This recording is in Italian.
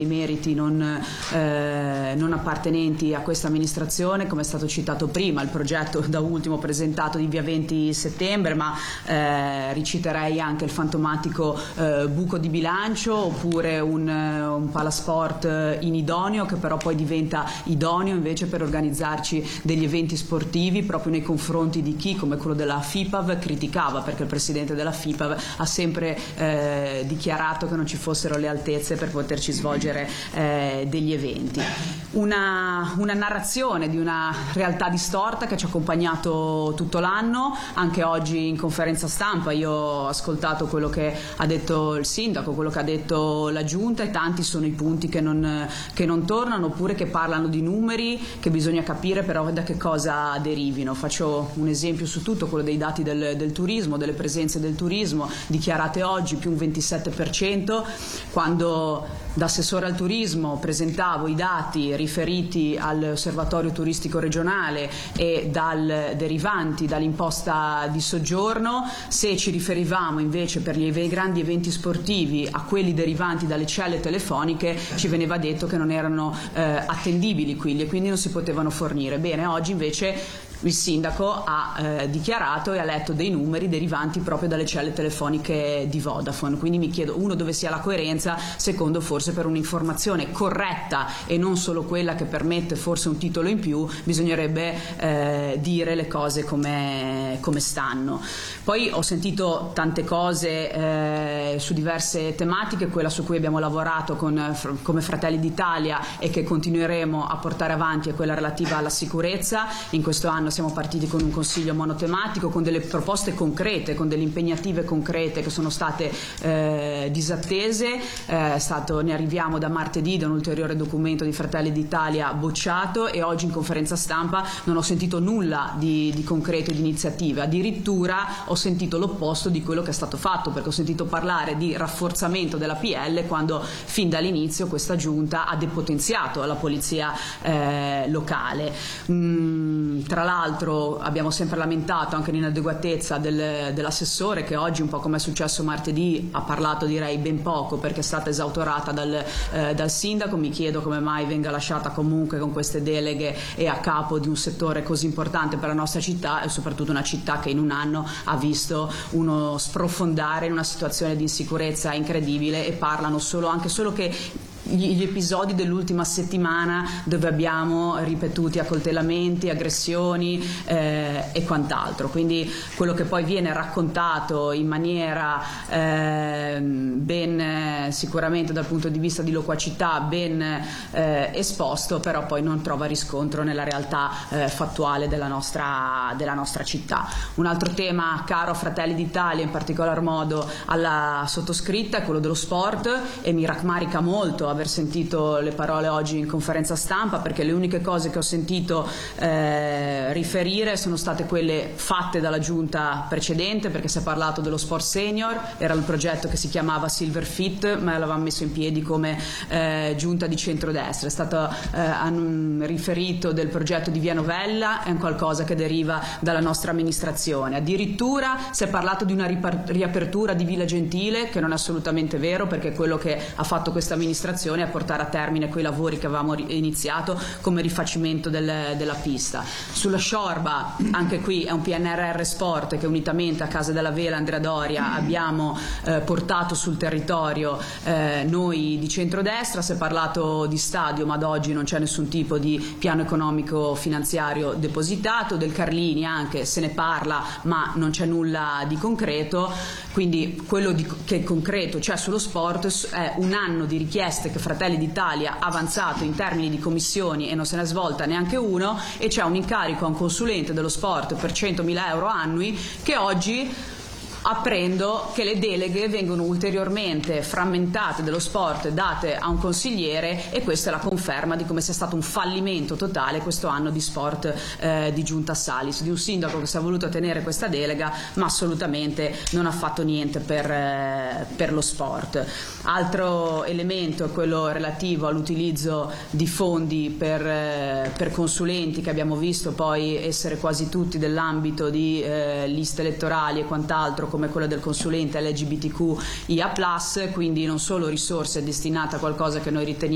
i meriti non appartenenti a questa amministrazione, come è stato citato prima, il progetto da ultimo presentato di via 20 settembre, ma riciterei anche il fantomatico buco di bilancio, oppure un palasport inidoneo che però poi diventa idoneo invece per organizzarci degli eventi sportivi proprio nei confronti di chi, come quello della FIPAV, criticava, perché il presidente della FIPAV ha sempre dichiarato che non ci fossero le altezze per poterci svolgere degli eventi. Una narrazione di una realtà distorta che ci ha accompagnato tutto l'anno. Anche oggi in conferenza stampa io ho ascoltato quello che ha detto il sindaco, quello che ha detto la giunta, e tanti sono i punti che non tornano, oppure che parlano di numeri che bisogna capire però da che cosa derivino. Faccio un esempio su tutto, quello dei dati del turismo, delle presenze del turismo dichiarate oggi, più un 27%, quando da assessore al turismo presentavo i dati riferiti all'osservatorio turistico regionale e derivanti dall'imposta di soggiorno. Se ci riferivamo invece per gli grandi eventi sportivi a quelli derivanti dalle celle telefoniche, ci veniva detto che non erano attendibili e quindi non si potevano fornire. Bene, oggi invece il sindaco ha dichiarato e ha letto dei numeri derivanti proprio dalle celle telefoniche di Vodafone, quindi mi chiedo, uno, dove sia la coerenza, secondo, forse per un'informazione corretta e non solo quella che permette forse un titolo in più, bisognerebbe dire le cose come stanno. Poi ho sentito tante cose su diverse tematiche. Quella su cui abbiamo lavorato come Fratelli d'Italia e che continueremo a portare avanti è quella relativa alla sicurezza. In questo anno siamo partiti con un consiglio monotematico, con delle proposte concrete, con delle impegnative concrete che sono state disattese. Ne arriviamo da martedì da un ulteriore documento di Fratelli d'Italia bocciato, e oggi in conferenza stampa non ho sentito nulla di concreto e di iniziative. Addirittura ho sentito l'opposto di quello che è stato fatto, perché ho sentito parlare di rafforzamento della PL quando fin dall'inizio questa giunta ha depotenziato la polizia locale. Tra l'altro abbiamo sempre lamentato anche l'inadeguatezza dell'assessore, che oggi, un po' come è successo martedì, ha parlato direi ben poco perché è stata esautorata dal sindaco. Mi chiedo come mai venga lasciata comunque con queste deleghe e a capo di un settore così importante per la nostra città, e soprattutto una città che in un anno ha visto uno sprofondare in una situazione di insicurezza incredibile, e parlano anche solo che gli episodi dell'ultima settimana, dove abbiamo ripetuti accoltellamenti, aggressioni e quant'altro. Quindi quello che poi viene raccontato in maniera ben sicuramente dal punto di vista di loquacità ben esposto, però poi non trova riscontro nella realtà fattuale della nostra città. Un altro tema caro a Fratelli d'Italia, in particolar modo alla sottoscritta, è quello dello sport, e mi rammarica molto aver sentito le parole oggi in conferenza stampa, perché le uniche cose che ho sentito riferire sono state quelle fatte dalla giunta precedente, perché si è parlato dello sport senior, era il progetto che si chiamava Silver Fit, ma l'avevamo messo in piedi come giunta di centrodestra. È stato riferito del progetto di Via Novella, è un qualcosa che deriva dalla nostra amministrazione. Addirittura si è parlato di una riapertura di Villa Gentile, che non è assolutamente vero, perché quello che ha fatto questa amministrazione è portare a termine quei lavori che avevamo iniziato come rifacimento della pista. Sulla Sciorba, anche qui è un PNRR Sport che unitamente a Casa della Vela, Andrea Doria, abbiamo portato sul territorio noi di centrodestra. Si è parlato di stadio, ma ad oggi non c'è nessun tipo di piano economico finanziario depositato. Del Carlini anche se ne parla, ma non c'è nulla di concreto. Quindi quello che concreto c'è sullo sport è un anno di richieste che Fratelli d'Italia ha avanzato in termini di commissioni e non se ne è svolta neanche uno, e c'è un incarico a un consulente dello sport per 100.000 euro annui, che oggi apprendo che le deleghe vengono ulteriormente frammentate dello sport, date a un consigliere, e questa è la conferma di come sia stato un fallimento totale questo anno di sport di Giunta Salis, di un sindaco che si è voluto tenere questa delega ma assolutamente non ha fatto niente per lo sport. Altro elemento è quello relativo all'utilizzo di fondi per consulenti, che abbiamo visto poi essere quasi tutti dell'ambito di liste elettorali e quant'altro, come quella del consulente LGBTQIA+, quindi non solo risorse destinate a qualcosa che noi riteniamo